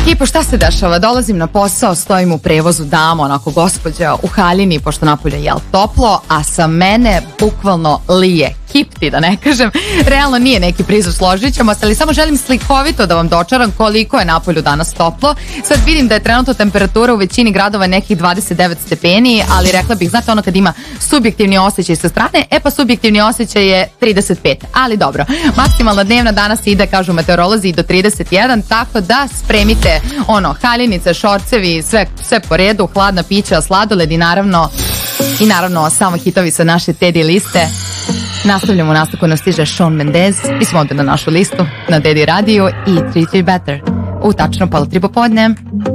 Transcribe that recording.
I pa šta se dešava? Dolazim na posao, stojim u prevozu, dama, onako gospođa u haljini, pošto napolje je toplo, a sa mene bukvalno lije kipti, da ne kažem. Realno nije neki prizor, složit ćemo se, ali samo želim slikovito da vam dočaram koliko je napolju danas toplo. Sad vidim da je trenutno temperatura u većini gradova nekih 29 stepeni, ali rekla bih, znate ono kad ima subjektivni osjećaj sa strane, pa subjektivni osjećaj je 35, ali dobro. Maksimalna dnevna danas ide, kažu meteorolozi, i do 31, tako da spremite haljinice, šorcevi, sve po redu, hladna pića, sladoled i naravno samo hitovi sa naše Teddy liste. Nastavljamo, nastavku nas stiže Shawn Mendes. Mi smo ovdje na našu listu, na Teddy radiju i Treat You Better u tačno 2:30 popodne.